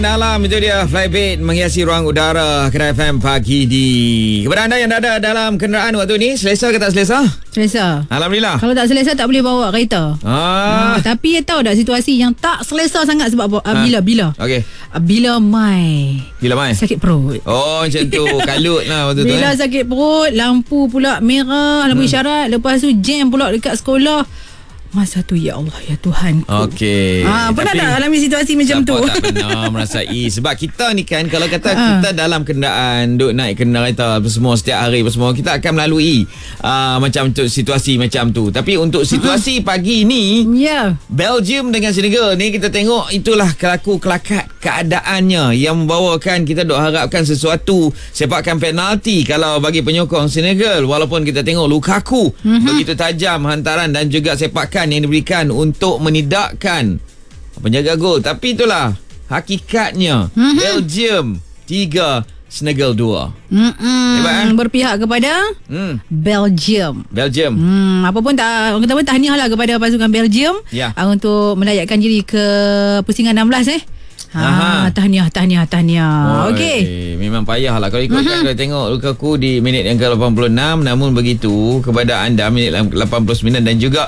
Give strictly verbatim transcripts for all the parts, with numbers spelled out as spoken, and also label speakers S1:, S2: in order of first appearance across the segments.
S1: Dalam itu dia Flybait menghiasi ruang udara Kedai F M pagi di. Kepada anda yang ada dalam kenderaan waktu ni, selesa ke tak selesa?
S2: Selesa.
S1: Alhamdulillah.
S2: Kalau tak selesa tak boleh bawa kereta.
S1: Ah.
S2: Uh, tapi tahu tak situasi yang tak selesa sangat sebab apa? Uh, bila bila.
S1: Okey.
S2: Uh, bila mai.
S1: Bila mai?
S2: Sakit perut.
S1: Oh macam tu. Kalut lah waktu tu.
S2: Bila
S1: eh.
S2: sakit perut, lampu pula merah, lampu hmm. isyarat, lepas tu jam pula dekat sekolah. Masa tu ya Allah ya Tuhan.
S1: Okey.
S2: Ah, pernah tak alami situasi macam tu?
S1: Tak pernah merasai. Sebab kita ni kan, kalau kata
S2: ha.
S1: kita dalam kenderaan, duk naik kereta apa semua setiap hari apa semua, kita akan melalui uh, macam tu, situasi macam tu. Tapi untuk situasi pagi ni,
S2: ya, yeah.
S1: Belgium dengan Senegal ni, kita tengok itulah kelaku kelakat keadaannya yang membawakan kita duk harapkan sesuatu sepakan penalti kalau bagi penyokong Senegal, walaupun kita tengok Lukaku mm-hmm. begitu tajam hantaran dan juga sepakan yang diberikan untuk menidakkan penjaga gol. Tapi itulah hakikatnya. Mm-hmm. Belgium tiga, Senegal dua. Hebat, eh?
S2: Berpihak kepada mm. Belgium.
S1: Belgium.
S2: Hmm, apa pun tak, orang kata pun tahniah lah kepada pasukan Belgium
S1: ya.
S2: uh, untuk melayakkan diri ke pusingan enam belas eh. Ha, tahniah, tahniah, tahniah. Okey.
S1: Memang payah lah. Kalau ikutkan, uh-huh. kalau tengok Lukaku di minit yang ke lapan puluh enam, namun begitu kepada anda minit lapan puluh sembilan dan juga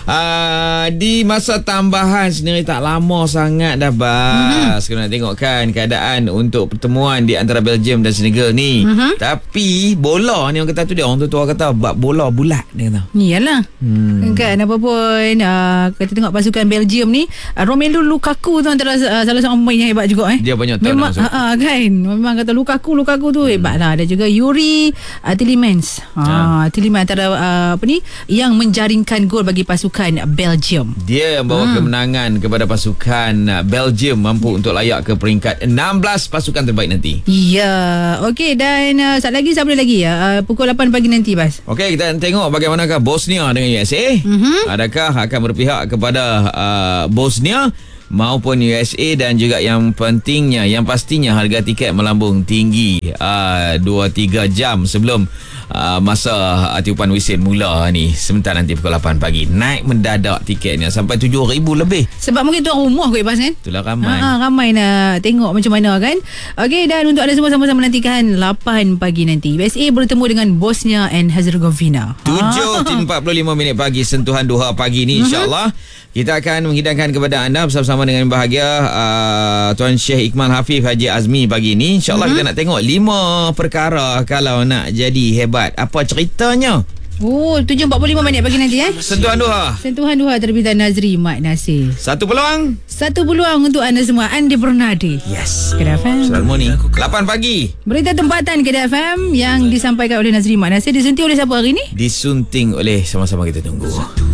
S1: uh, di masa tambahan sendiri tak lama sangat dah bas. Uh-huh. Kalau nak tengok kan keadaan untuk pertemuan di antara Belgium dan Senegal ni. Uh-huh. Tapi bola ni orang kata tu dia, orang tua kata bab bola bulat dia kata.
S2: Iyalah. Hmm. Kan apa pun uh, kita tengok pasukan Belgium ni, uh, Romelu Lukaku tu antara uh, salah seorang pemain yang hebat juga eh.
S1: Dia banyak tahun
S2: memang uh, uh, kan. Memang kata Lukaku Lukaku tu hmm. hebat lah. Ada juga Yuri uh, Tielemans. Ha, uh, Tielemans antara uh, apa ni yang menjaringkan gol bagi pasukan Belgium.
S1: Dia membawa hmm. kemenangan kepada pasukan Belgium, mampu untuk layak ke peringkat enam belas pasukan terbaik nanti.
S2: Ya. Okey, dan uh, satu lagi satu lagi ya. Uh, pukul lapan pagi nanti Bas.
S1: Okey, kita tengok bagaimanakah Bosnia dengan U S A. Mm-hmm. Adakah akan berpihak kepada uh, Bosnia maupun U S A, dan juga yang pentingnya, yang pastinya harga tiket melambung tinggi uh, dua tiga jam sebelum uh, masa uh, tiupan whistle mula ni. Sebentar nanti pukul lapan pagi naik mendadak tiketnya sampai tujuh ribu lebih.
S2: Sebab mungkin tuan rumah kot Bas kan.
S1: Itulah ramai.
S2: Ha, ramai nak tengok macam mana kan. Okey, dan untuk anda semua sama-sama nantikan lapan pagi nanti U S A bertemu dengan Bosnia and Herzegovina.
S1: tujuh empat puluh lima minit pagi, sentuhan duha pagi ni insya-Allah. Uh-huh. Kita akan menghidangkan kepada anda bersama-sama dengan bahagia uh, Tuan Syekh Iqmal Hafiz Haji Azmi pagi ni. InsyaAllah mm-hmm. kita nak tengok lima perkara kalau nak jadi hebat. Apa ceritanya?
S2: Oh, tujuh empat puluh lima minit pagi nanti eh.
S1: Sentuhan duha.
S2: Sentuhan duha terbitan Nazri Mat Nasir.
S1: Satu peluang.
S2: Satu peluang untuk anda semua. Andi Bernadi.
S1: Yes.
S2: Kedai F M.
S1: Selamat morning. lapan pagi.
S2: Berita tempatan Kedai F M yang disampaikan oleh Nazri Mat Nasir. Disunting oleh siapa hari ni?
S1: Disunting oleh, sama-sama kita tunggu.